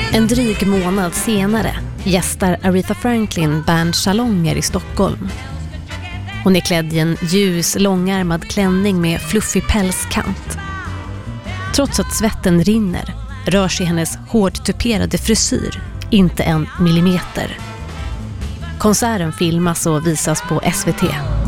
En dryg månad senare gästar Aretha Franklin Berns salonger i Stockholm. Hon är klädd i en ljus, långärmad klänning med fluffig pälskant. Trots att svetten rinner rör sig hennes hårt tuperade frisyr inte en millimeter. Konserten filmas och visas på SVT.